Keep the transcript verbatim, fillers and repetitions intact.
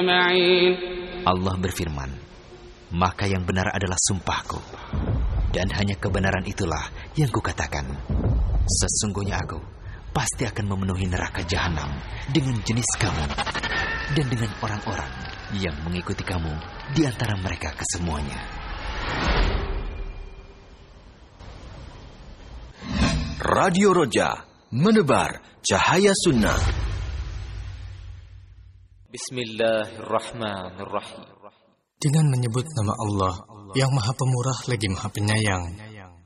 Allah berfirman, maka yang benar adalah sumpahku, dan hanya kebenaran itulah yang kukatakan. Sesungguhnya aku pasti akan memenuhi neraka jahanam dengan jenis kamu dan dengan orang-orang yang mengikuti kamu di antara mereka kesemuanya. Radio Roja, menebar cahaya sunnah. Bismillahirrahmanirrahim. Dengan menyebut nama Allah yang Maha Pemurah lagi Maha Penyayang.